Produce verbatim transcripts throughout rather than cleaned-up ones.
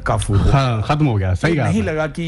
काफूर हो हाँ, खत्म हो गया, सही कहा। नहीं लगा कि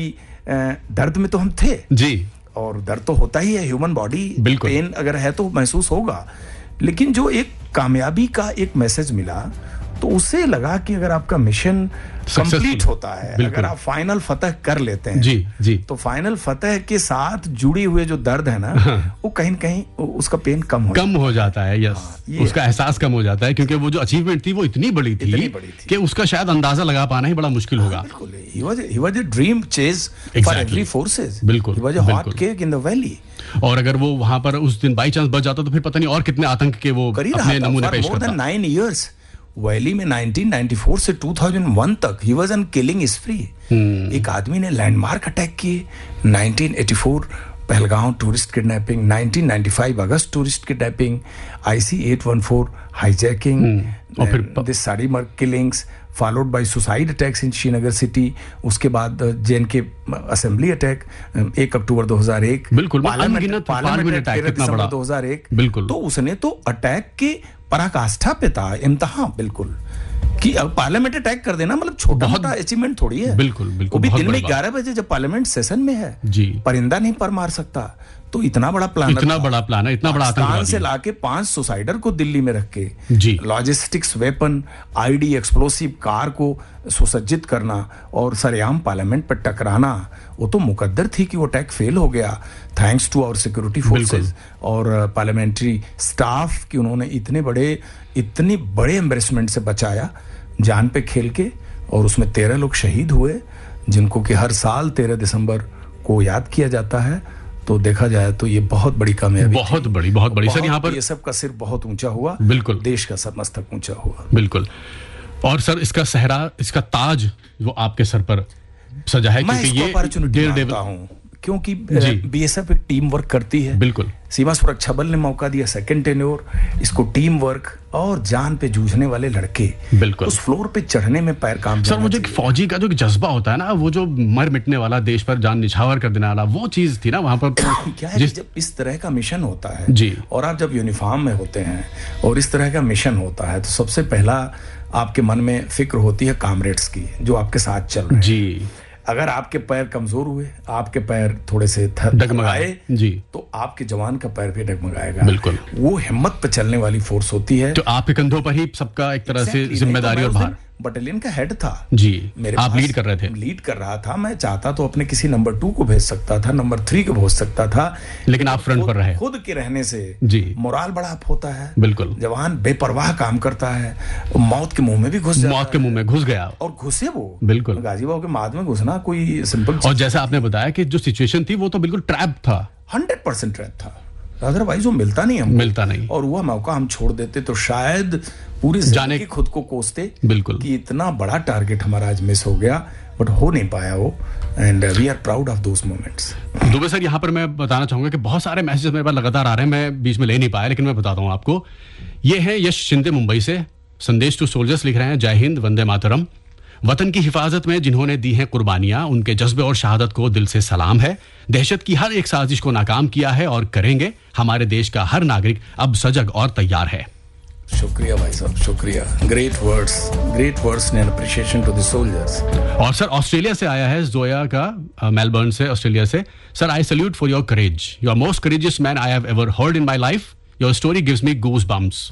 दर्द में तो हम थे जी, और दर्द तो होता ही है, ह्यूमन बॉडी, पेन अगर है तो महसूस होगा, लेकिन जो एक कामयाबी का एक मैसेज मिला तो उससे लगा कि अगर आपका मिशन कंप्लीट होता है, अगर आप फाइनल फतह कर लेते हैं जी जी तो फाइनल फतह के साथ जुड़ी हुए जो दर्द है ना, हाँ, वो कहीं न कहीं उसका पेन कम हो कम हो जाता है। यस, हाँ, उसका एहसास कम हो जाता है, क्योंकि वो जो अचीवमेंट थी वो इतनी बड़ी थी, इतनी बड़ी थी कि उसका शायद अंदाजा लगा पाना ही बड़ा मुश्किल होगा। बिल्कुल, he was he was a dream chase for every forces. बिल्कुल, he was a hot cake in the valley. और अगर वो वहां पर उस दिन बाई चांस बच जाता तो फिर पता नहीं और कितने आतंक के वो अपने नमूने पेश करता। more than nine years valley में नाइनटीन नाइंटी फोर से टू थाउजेंड वन तक ही वाज ऑन किलिंग स्प्री। एक आदमी ने लैंडमार्क अटैक किए, nineteen eighty four Pahalgam tourist kidnapping, nineteen ninety five August tourist kidnapping, IC eight one four hijacking, और फिर this sari मर्ग killings followed by suicide attacks in Srinagar city. उसके बाद जेएनके असेंबली अटैक एक अक्टूबर दो हज़ार एक, बिल्कुल पार्लियामेंट अटैक कितना बड़ा दो हज़ार एक। बिल्कुल, तो उसने तो अटैक के पराकाष्ठा पे था, इम्तिहान बिल्कुल, कि अब पार्लियामेंट अटैक कर देना मतलब छोटा मोटा अचीवमेंट थोड़ी है। बिल्कुल बिल्कुल, वो भी दिन में ग्यारह बजे जब पार्लियामेंट सेशन में है जी, परिंदा नहीं पर मार सकता। तो इतना बड़ा प्लान, इतना बड़ा प्लान है, इतना बड़ा आतंकवादी से लाके पांच सुसाइडर को दिल्ली में रख के जी, logistics weapon, ID, explosive car को सुसज्जित करना और सरेआम पार्लियामेंट पर टकराना, वो तो मुकद्दर थी कि वो अटैक फेल हो गया, thanks to our security forces और पार्लियामेंट्री स्टाफ कि उन्होंने इतने बड़े इतनी बड़े एम्बेरसमेंट से बचाया जान पे खेल के। और उसमें तेरह लोग शहीद हुए जिनको कि हर साल तेरह दिसंबर को याद किया जाता है। तो देखा जाए तो ये बहुत बड़ी कामयाबी, बहुत बड़ी बहुत बड़ी सर। यहाँ पर ये सब का सिर बहुत ऊंचा हुआ, बिल्कुल, देश का सर मस्तक ऊंचा हुआ, बिल्कुल। और सर इसका सहरा, इसका ताज वो आपके सर पर सजा है, क्योंकि ये अपॉर्चुनिटी मानता हूं क्योंकि बीएसएफ एक टीम वर्क करती है। बिल्कुल, सीमा सुरक्षा बल ने मौका दिया, सेकंड टेन्योर, इसको टीम वर्क और जान पे जूझने वाले लड़के, बिल्कुल, उस फ्लोर पे चढ़ने में पैर काम सर वो जो फौजी का जो जज्बा होता है ना, वो जो मर मिटने वाला, देश पर जान निछावर कर देने वाला, वो चीज थी ना वहां पर। क्या है जिस... जब इस तरह का मिशन होता है जी, और आप जब यूनिफॉर्म में होते हैं और इस तरह का मिशन होता है तो सबसे पहला आपके मन में फिक्र होती है कामरेड्स की जो आपके साथ चल रहे हैं जी। अगर आपके पैर कमजोर हुए, आपके पैर थोड़े से डगमगाए जी, तो आपके जवान का पैर भी डगमगाएगा। बिल्कुल, वो हिम्मत पे चलने वाली फोर्स होती है। तो आपके कंधों पर ही सबका एक तरह से जिम्मेदारी और भार। बटालियन का हेड था जी, मेरे आप लीड कर रहे थे। लीड कर रहा था, मैं चाहता तो अपने किसी नंबर टू को भेज सकता था, नंबर थ्री को भेज सकता था, लेकिन आप फ्रंट पर रहे। खुद के रहने से जी मोराल बड़ा अप होता है। बिल्कुल, जवान बेपरवाह काम करता है, मौत के मुंह में भी घुस मौत के मुंह में घुस गया, और घुसे वो। बिल्कुल, गाजीबाव के माद में घुसना कोई सिंपल। और जैसा आपने बताया कि जो सिचुएशन थी वो तो बिल्कुल ट्रैप था, हंड्रेड परसेंट ट्रैप था, अदरवाइज वो मिलता नहीं हमको, मिलता नहीं। और वह मौका हम छोड़ देते तो शायद पूरी जाने की खुद को कोसते, बिल्कुल, कि इतना बड़ा टारगेट हमारा आज मिस हो गया, बट हो नहीं पाया वो, and we are proud of those moments. Dubey sir, यहाँ पर मैं बताना चाहूंगा कि बहुत सारे मैसेजेस मेरे पास लगातार आ रहे हैं, मैं बीच में ले नहीं पाया, लेकिन मैं बताता हूँ आपको। ये है यश शिंदे मुंबई से, संदेश टू सोल्जर्स लिख रहे हैं, जय हिंद, वंदे मातरम। वतन की हिफाजत में जिन्होंने दी हैं कुर्बानियां, उनके जज्बे और शहादत को दिल से सलाम है। दहशत की हर एक साजिश को नाकाम किया है और करेंगे। हमारे देश का हर नागरिक अब सजग और तैयार है। शुक्रिया भाई साहब, शुक्रिया। Great words, great words and appreciation to the soldiers. और सर ऑस्ट्रेलिया से आया है जोया का, मेलबर्न से, ऑस्ट्रेलिया से। Sir, I salute for your courage, you are most courageous man I have ever heard in my life. Your story gives me goose bumps.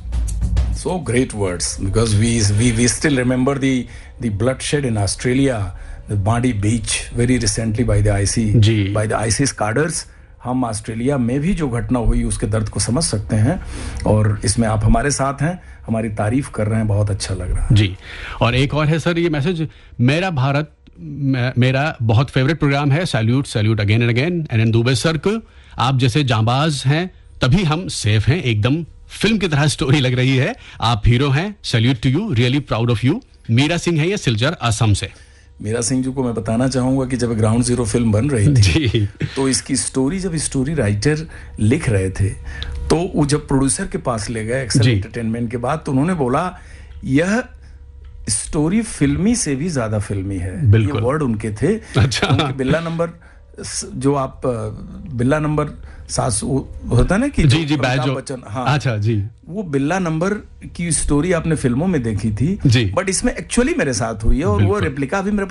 So great words, because we we we still remember the the bloodshed in Australia, the Bondi Beach, very recently by the I C by the ISIS cadres. हम Australia में भी जो घटना हुई उसके दर्द को समझ सकते हैं, और इसमें आप हमारे साथ हैं, हमारी तारीफ कर रहे हैं, बहुत अच्छा लग रहा है जी। और एक और है सर ये मैसेज, मेरा भारत मेरा बहुत फेवरेट प्रोग्राम है, salute salute again and again, and Dubey sir को आप जैसे जांबाज हैं तभी हम सेफ हैं, एकदम फिल्म की तरह स्टोरी लग रही है, आप हीरो हैं, salute to you, really proud of you. Meera Singh है ये सिलचर असम से। मीरा सिंह जी को मैं बताना चाहूंगा कि जब ग्राउंड जीरो फिल्म बन रही थी जी, तो इसकी स्टोरी जब स्टोरी राइटर लिख रहे थे तो वो जब प्रोड्यूसर के पास ले गए एक्सेल एंटरटेनमेंट के बाद, तो उन्होंने बोला यह स्टोरी फिल्मी से भी ज्यादा फिल्मी है। ये वर्ड उनके थे। अच्छा। बिल्ला नंबर जो आप बिल्ला नंबर सास होता ना कि जी जी बच्चन, हाँ, अच्छा जी, वो बिल्ला नंबर की स्टोरी आपने फिल्मों में देखी थी, बट इसमें एक्चुअली मेरे साथ हुई है, और वो रेप्लिका भी मेरे